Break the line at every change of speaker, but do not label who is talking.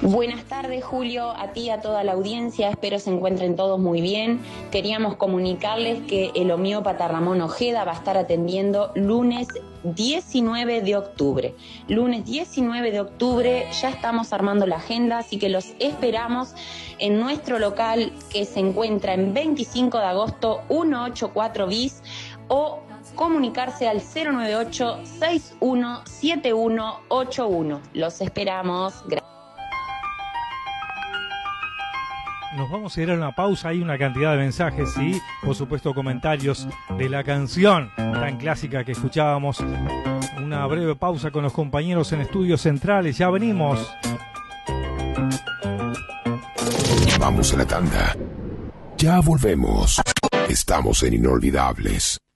Buenas tardes, Julio, a ti y a toda la audiencia, espero se encuentren todos muy bien. Queríamos comunicarles que el homeópata Ramón Ojeda va a estar atendiendo lunes 19 de octubre. Lunes 19 de octubre ya estamos armando la agenda, así que los esperamos en nuestro local que se encuentra en 25 de agosto 184 bis o comunicarse al 098-617181. Los esperamos. Gracias.
Nos vamos a ir a una pausa, hay una cantidad de mensajes y, por supuesto, comentarios de la canción tan clásica que escuchábamos. Una breve pausa con los compañeros en estudios centrales, ya venimos.
Vamos a la tanda. Ya volvemos. Estamos en Inolvidables.